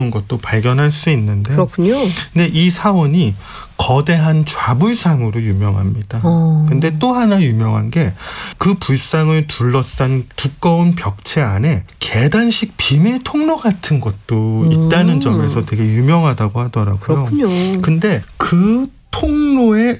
것도 발견할 수 있는데요. 그렇군요. 근데 이 사원이 거대한 좌불상으로 유명합니다. 근데 또 하나 유명한 게 그 불상을 둘러싼 두꺼운 벽체 안에 계단식 비밀 통로 같은 것도 있다는 점에서 되게 유명하다고 하더라고요. 그렇군요. 근데 그 통로에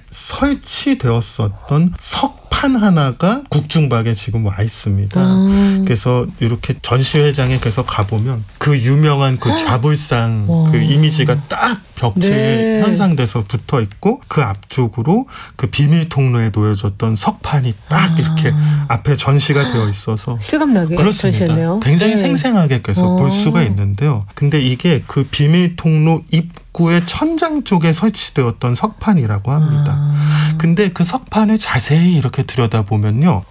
설치되었었던 석판 하나가 국중박에 지금 와 있습니다. 그래서 이렇게 전시회장에 그래서 가보면 그 유명한 그 좌불상 그 이미지가 딱 벽체에 네. 현상돼서 붙어 있고 그 앞쪽으로 그 비밀 통로에 놓여졌던 석판이 딱 이렇게 앞에 전시가 되어 있어서 실감나게 그렇습니다. 전시했네요. 굉장히 네. 생생하게 그래서 볼 수가 있는데요. 근데 이게 그 비밀 통로 입구의 천장 쪽에 설치되었던 석판이라고 합니다. 근데 그 석판을 자세히 이렇게 들여다보면요.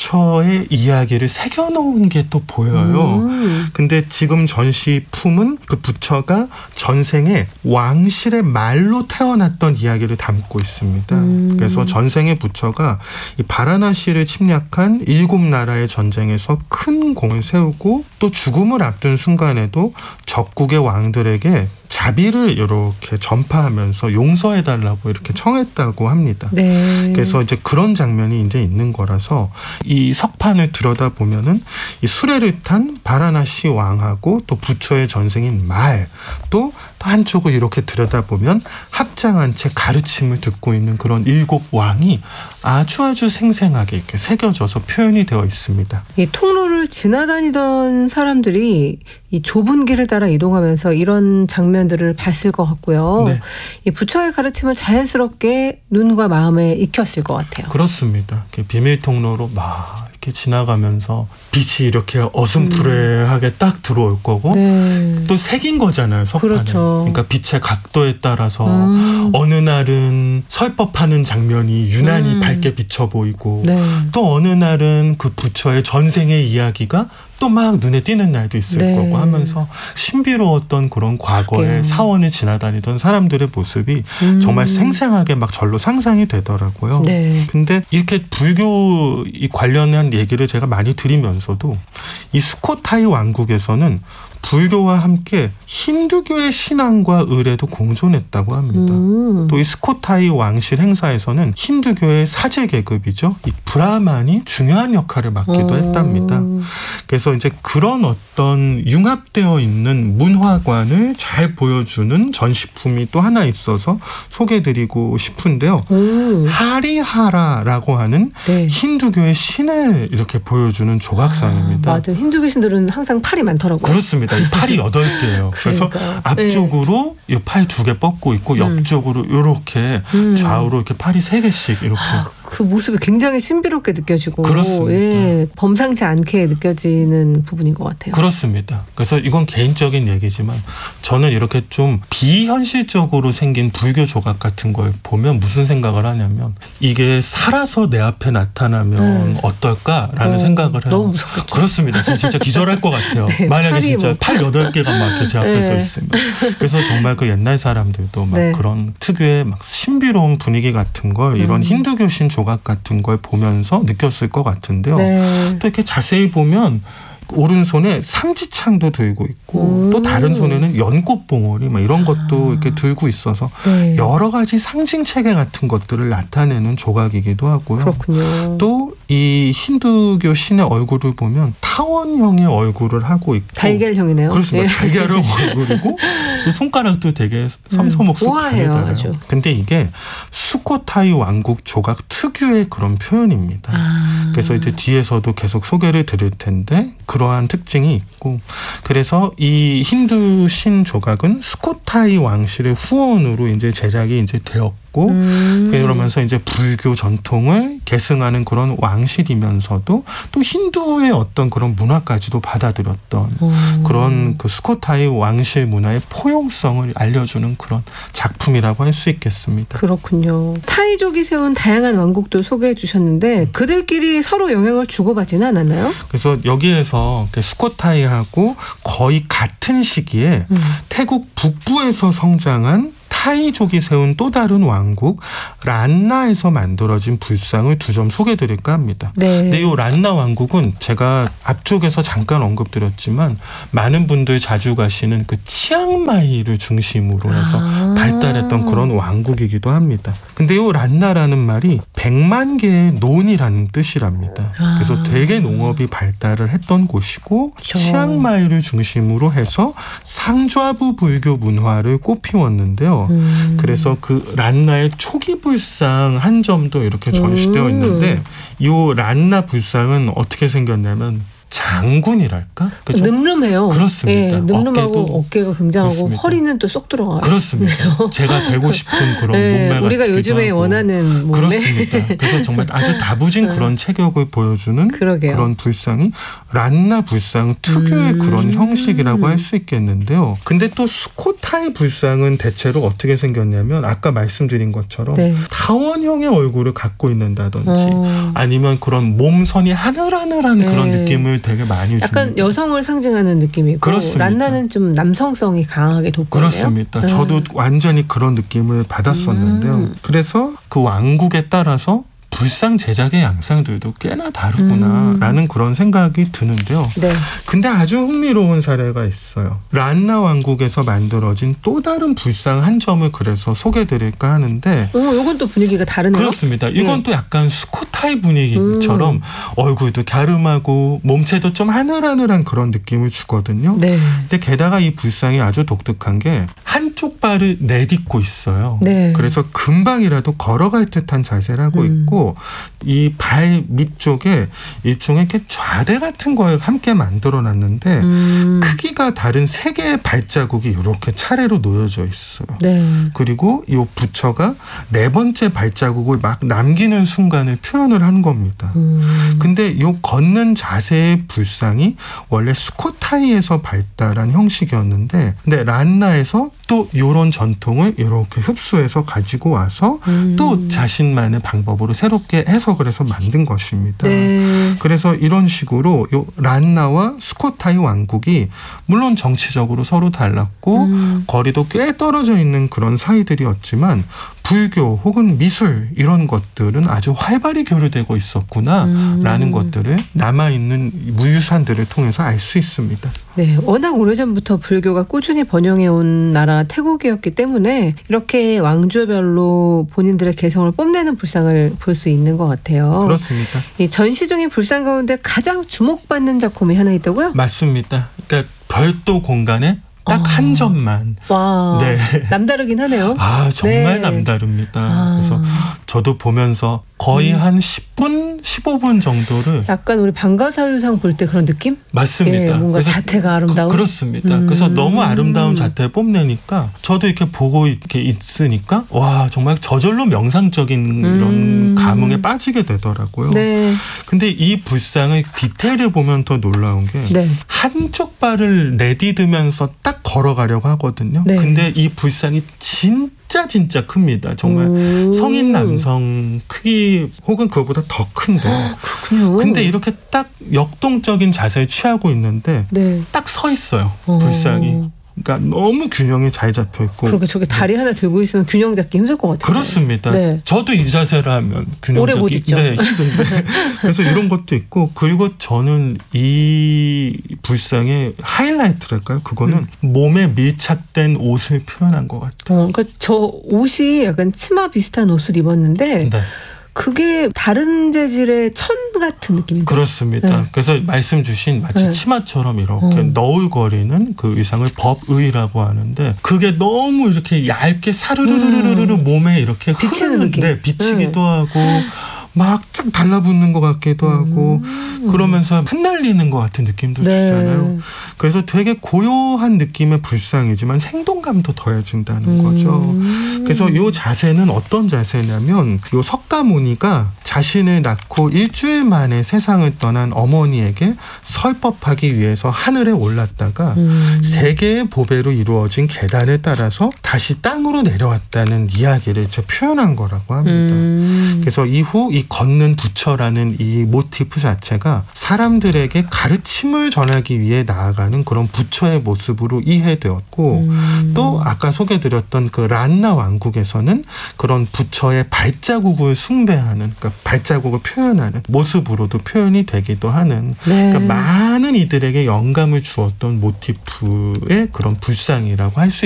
부처의 이야기를 새겨놓은 게 또 보여요. 근데 지금 전시품은 그 부처가 전생에 왕실의 말로 태어났던 이야기를 담고 있습니다. 그래서 전생의 부처가 이 바라나시를 침략한 7나라의 전쟁에서 큰 공을 세우고 또 죽음을 앞둔 순간에도 적국의 왕들에게 자비를 이렇게 전파하면서 용서해달라고 이렇게 청했다고 합니다. 네. 그래서 이제 그런 장면이 이제 있는 거라서 이 석판을 들여다보면은 이 수레를 탄 바라나시 왕하고 또 부처의 전생인 말, 또 한쪽을 이렇게 들여다보면 합장한 채 가르침을 듣고 있는 그런 7 왕이 아주 생생하게 이렇게 새겨져서 표현이 되어 있습니다. 이 통로를 지나다니던 사람들이 이 좁은 길을 따라 이동하면서 이런 장면들을 봤을 것 같고요. 네. 이 부처의 가르침을 자연스럽게 눈과 마음에 익혔을 것 같아요. 그렇습니다. 비밀 통로로 막 이렇게 지나가면서 빛이 이렇게 어슴푸레하게 딱 들어올 거고 네. 또 새긴 거잖아요, 석판을. 그렇죠. 그러니까 빛의 각도에 따라서 어느 날은 설법하는 장면이 유난히 밝게 비쳐 보이고 네. 또 어느 날은 그 부처의 전생의 이야기가 또 막 눈에 띄는 날도 있을 네. 거고 하면서 신비로웠던 그런 과거의 그러게요. 사원을 지나다니던 사람들의 모습이 정말 생생하게 막 절로 상상이 되더라고요. 네. 근데 이렇게 불교 관련한 얘기를 제가 많이 드리면서도 이 수코타이 왕국에서는 불교와 함께 힌두교의 신앙과 의례도 공존했다고 합니다. 또 이 스코타이 왕실 행사에서는 힌두교의 사제 계급이죠. 이 브라만이 중요한 역할을 맡기도 했답니다. 그래서 이제 그런 어떤 융합되어 있는 문화관을 잘 보여주는 전시품이 또 하나 있어서 소개해드리고 싶은데요. 하리하라라고 하는 네. 힌두교의 신을 이렇게 보여주는 조각상입니다. 맞아요. 힌두교 신들은 항상 팔이 많더라고요. 그렇습니다. 이 팔이 8개예요. 그래서 그러니까요. 앞쪽으로 이 팔 2개 뻗고 있고 옆쪽으로 이렇게 좌우로 이렇게 팔이 3개씩 이렇게. 그 모습이 굉장히 신비롭게 느껴지고 그렇습니다. 예, 범상치 않게 느껴지는 부분인 것 같아요. 그렇습니다. 그래서 이건 개인적인 얘기지만 저는 이렇게 좀 비현실적으로 생긴 불교 조각 같은 걸 보면 무슨 생각을 하냐면 이게 살아서 내 앞에 나타나면 어떨까라는 생각을 해요. 너무 무섭겠죠. 그렇습니다. 저 진짜 기절할 것 같아요. 네, 만약에 팔이 진짜 뭐. 팔 8개가 막 이렇게 제 앞에 서 네. 있으면. 그래서 정말 그 옛날 사람들도 막 네. 그런 특유의 막 신비로운 분위기 같은 걸 이런 힌두교 신 조각 같은 걸 보면서 느꼈을 것 같은데요. 네. 또 이렇게 자세히 보면 오른손에 삼지창도 들고 있고 또 다른 손에는 연꽃봉오리 막 이런 것도 이렇게 들고 있어서 네. 여러 가지 상징 체계 같은 것들을 나타내는 조각이기도 하고요. 그렇군요. 또 이 힌두교 신의 얼굴을 보면 타원형의 얼굴을 하고 있고 달걀형이네요. 그렇습니다. 예. 달걀형 얼굴이고 또 손가락도 되게 섬섬옥수 우아해요, 가느다라요. 아주. 근데 이게 수코타이 왕국 조각 특유의 그런 표현입니다. 그래서 이제 뒤에서도 계속 소개를 드릴 텐데 그러한 특징이 있고 그래서 이 힌두 신 조각은 수코타이 왕실의 후원으로 이제 제작이 이제 되었고 그러면서 이제 불교 전통을 계승하는 그런 왕실이면서도 또 힌두의 어떤 그런 문화까지도 받아들였던 그런 그 수코타이 왕실 문화의 포용성을 알려주는 그런 작품이라고 할 수 있겠습니다. 그렇군요. 타이족이 세운 다양한 왕국들 소개해 주셨는데 그들끼리 서로 영향을 주고받지는 않았나요? 그래서 여기에서 수코타이하고 거의 같은 시기에 태국 북부에서 성장한 타이족이 세운 또 다른 왕국 란나에서 만들어진 불상을 두 점 소개해드릴까 합니다. 네. 근데 이 란나 왕국은 제가 앞쪽에서 잠깐 언급드렸지만 많은 분들이 자주 가시는 그 치앙마이를 중심으로 해서 발달했던 그런 왕국이기도 합니다. 근데 이 란나라는 말이 100만 개의 논이라는 뜻이랍니다. 그래서 되게 농업이 발달을 했던 곳이고 치앙마이를 중심으로 해서 상좌부 불교 문화를 꽃피웠는데요. 그래서 그 란나의 초기 불상 한 점도 이렇게 전시되어 있는데 이 란나 불상은 어떻게 생겼냐면 장군이랄까? 그렇죠? 늠름해요. 그렇습니다. 예, 늠름하고 어깨가 굉장하고 그렇습니다. 허리는 또 쏙 들어가요. 그렇습니다. 제가 되고 싶은 그런 몸매가 우리가 요즘에 하고. 원하는 몸매. 그렇습니다. 그래서 정말 아주 다부진 그런 체격을 보여주는 그러게요. 그런 불상이 란나 불상 특유의 그런 형식이라고 할 수 있겠는데요. 근데 또 수코타이 불상은 대체로 어떻게 생겼냐면 아까 말씀드린 것처럼 네. 타원형의 얼굴을 갖고 있는다든지 아니면 그런 몸선이 하늘하늘한 그런 느낌을 되게 많이 줍니다. 약간 여성을 상징하는 느낌이고 그렇습니다. 란나는 좀 남성성이 강하게 돋거든요. 그렇습니다. 저도 완전히 그런 느낌을 받았었는데요. 그래서 그 왕국에 따라서 불상 제작의 양상들도 꽤나 다르구나라는 그런 생각이 드는데요. 네. 근데 아주 흥미로운 사례가 있어요. 란나 왕국에서 만들어진 또 다른 불상 한 점을 그래서 소개드릴까 하는데 이건 또 분위기가 다르네요. 그렇습니다. 이건 또 약간 수코타이 분위기처럼 얼굴도 갸름하고 몸체도 좀 하늘하늘한 그런 느낌을 주거든요. 네. 근데 게다가 이 불상이 아주 독특한 게 한쪽 발을 내딛고 있어요. 네. 그래서 금방이라도 걸어갈 듯한 자세를 하고 있고 이 발 밑쪽에 일종의 이렇게 좌대 같은 걸 함께 만들어놨는데 크기가 다른 세 개의 발자국이 이렇게 차례로 놓여져 있어요. 네. 그리고 이 부처가 네 번째 발자국을 막 남기는 순간을 표현을 한 겁니다. 근데 이 걷는 자세의 불상이 원래 수코타이에서 발달한 형식이었는데 근데 란나에서 또 이런 전통을 이렇게 흡수해서 가지고 와서 또 자신만의 방법으로 새롭게 해석을 해서 만든 것입니다. 네. 그래서 이런 식으로 요 란나와 수코타이 왕국이 물론 정치적으로 서로 달랐고 거리도 꽤 떨어져 있는 그런 사이들이었지만 불교 혹은 미술 이런 것들은 아주 활발히 교류되고 있었구나라는 것들을 남아있는 무유산들을 통해서 알 수 있습니다. 네, 워낙 오래전부터 불교가 꾸준히 번영해온 나라 태국이었기 때문에 이렇게 왕조별로 본인들의 개성을 뽐내는 불상을 볼 수 있는 것 같아요. 그렇습니다. 이 전시 중인 불상 가운데 가장 주목받는 작품이 하나 있다고요? 맞습니다. 그러니까 별도 공간에 딱 한 점만. 와, 네. 남다르긴 하네요. 아, 정말 네. 남다릅니다. 그래서 저도 보면서 거의 한 10분, 15분 정도를 약간 우리 방가사유상 볼 때 그런 느낌? 맞습니다. 예, 뭔가 그래서 자태가 아름다운. 그렇습니다. 그래서 너무 아름다운 자태를 뽐내니까 저도 이렇게 보고 이렇게 있으니까 와 정말 저절로 명상적인 이런 감흥에 빠지게 되더라고요. 네. 근데 이 불상의 디테일을 보면 더 놀라운 게 네. 한쪽 발을 내딛으면서 딱 걸어가려고 하거든요. 네. 근데 이 불상이 진짜 큽니다. 정말 성인 남성 크기 혹은 그거보다 더 큰데. 그렇군요. 근데 이렇게 딱 역동적인 자세를 취하고 있는데 네. 딱 서 있어요. 불상이. 그러니까 너무 균형이 잘 잡혀 있고. 그렇게 저게 다리 하나 들고 있으면 균형 잡기 힘들 것 같아요. 그렇습니다. 네. 저도 이 자세를 하면 균형 오래 못 잡기 있죠. 네, 힘든데. 그래서 이런 것도 있고 그리고 저는 이 불상의 하이라이트랄까요? 그거는 몸에 밀착된 옷을 표현한 것 같아요. 그러니까 저 옷이 약간 치마 비슷한 옷을 입었는데 네. 그게 다른 재질의 천 같은 느낌인데. 그렇습니다. 네. 그래서 말씀 주신 마치 네. 치마처럼 이렇게 너울거리는 그 의상을 법의라고 하는데 그게 너무 이렇게 얇게 사르르르르르 몸에 이렇게 비치는 느낌. 네, 비치기도 하고 막 쫙 달라붙는 것 같기도 하고 그러면서 흩날리는 것 같은 느낌도 네. 주잖아요. 그래서 되게 고요한 느낌의 불상이지만 생동감도 더해진다는 거죠. 그래서 이 자세는 어떤 자세냐면 이 석가모니가 자신을 낳고 일주일 만에 세상을 떠난 어머니에게 설법하기 위해서 하늘에 올랐다가 세 개의 보배로 이루어진 계단을 따라서 다시 땅으로 내려왔다는 이야기를 표현한 거라고 합니다. 그래서 이후 이 걷는 부처라는 이 모티프 자체가 사람들에게 가르침을 전하기 위해 나아가는 그런 부처의 모습으로 이해되었고 또 아까 소개드렸던 그 란나 왕국에서는 그런 부처의 발자국을 숭배하는, 그러니까 발자국을 표현하는 모습으로도 표현이 되기도 하는, 네. 그러니까 많은 이들에게 영감을 주었던 모티프의 그런 불상이라고 할 수